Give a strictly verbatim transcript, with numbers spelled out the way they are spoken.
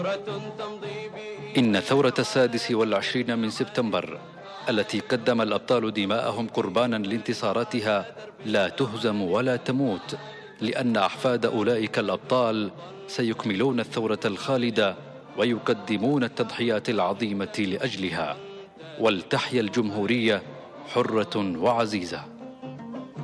إن ثورة السادس والعشرين من سبتمبر التي قدم الأبطال دماءهم قربانا لانتصاراتها لا تهزم ولا تموت، لأن أحفاد أولئك الأبطال سيكملون الثورة الخالدة ويقدمون التضحيات العظيمة لأجلها. ولتحيا الجمهورية حرة وعزيزة.